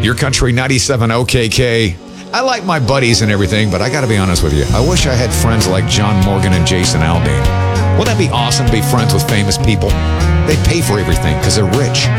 Your Country 97 OKK. I like my buddies and everything, but I got to be honest with you. I wish I had friends like John Morgan and Jason Aldean. Wouldn't that be awesome to be friends with famous people? They pay for everything because they're rich.